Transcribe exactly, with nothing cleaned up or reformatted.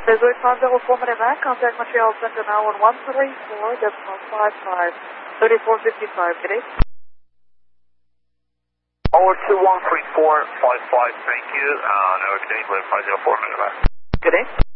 Desert five zero four Medevac, contact Montreal Center now on one three four decimal five five, thirty-four fifty-five, good day. Over to one three four five five, thank you. Uh, now good day, five zero four Medevac. Good day.